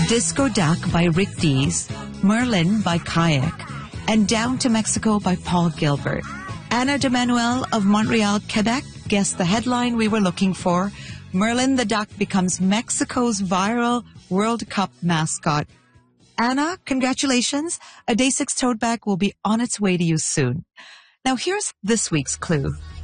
Disco Duck by Rick Dees, Merlin by Kayak, and Down to Mexico by Paul Gilbert. Anna de Manuel of Montreal, Quebec guessed the headline we were looking for. Merlin the Duck becomes Mexico's viral World Cup mascot. Anna, congratulations. A Day 6 tote bag will be on its way to you soon. Now here's this week's clue.